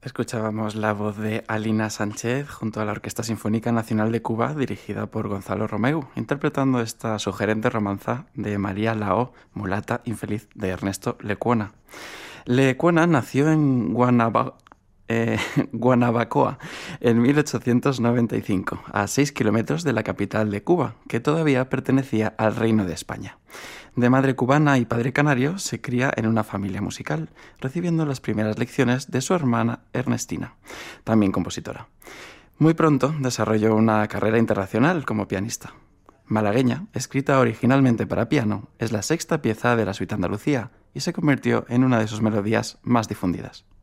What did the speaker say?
Escuchábamos la voz de Alina Sánchez junto a la Orquesta Sinfónica Nacional de Cuba, dirigida por Gonzalo Romeu, interpretando esta sugerente romanza de María Lao, mulata infeliz, de Ernesto Lecuona. Lecuona nació en Guanabacoa en 1895, a 6 kilómetros de la capital de Cuba, que todavía pertenecía al Reino de España. De madre cubana y padre canario, se cría en una familia musical, recibiendo las primeras lecciones de su hermana Ernestina, también compositora. Muy pronto desarrolló una carrera internacional como pianista. Malagueña, escrita originalmente para piano, es la sexta pieza de la Suite Andalucía y se convirtió en una de sus melodías más difundidas.